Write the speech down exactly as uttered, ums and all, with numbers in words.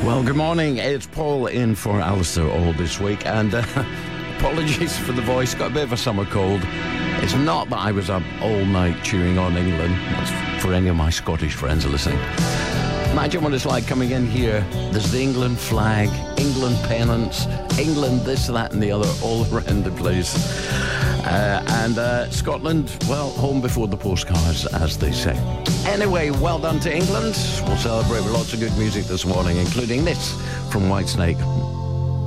Well, good morning. It's Paul in for Alistair all this week, and uh, apologies for the voice. Got a bit of a summer cold. It's not that I was up all night cheering on England. That's for any of my Scottish friends listening. Imagine what it's like coming in here. There's the England flag, England pennants, England this, that and the other all around the place. Uh, and uh, Scotland, well, home before the postcards, as they say. Anyway, well done to England. We'll celebrate with lots of good music this morning, including this from Whitesnake.